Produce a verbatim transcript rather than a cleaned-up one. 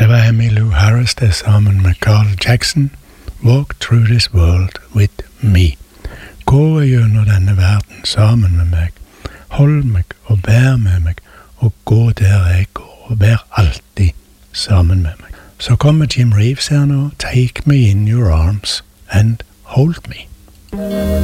Det var Emmylou Harris det sammen med Carl Jackson. Walk through this world with me. Gå gjennom denne verden sammen med meg. Hold meg og vær med meg, og gå der jeg går, og vær alltid sammen med meg. Så kommer Jim Reeves her nå. Take me in your arms and hold me.